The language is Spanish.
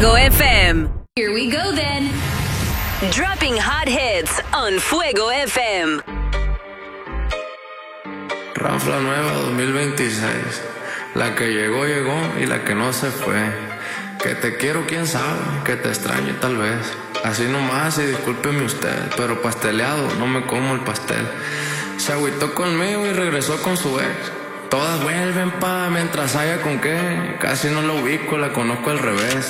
Fuego FM. Here we go then. Dropping hot hits on Fuego FM. Ranfla nueva 2026. La que llegó, llegó y la que no se fue. Que te quiero, quién sabe, que te extrañe tal vez. Así nomás y discúlpeme usted, pero pasteleado no me como el pastel. Se agüitó conmigo y regresó con su ex. Todas vuelven mientras haya con qué. Casi no la ubico, la conozco al revés.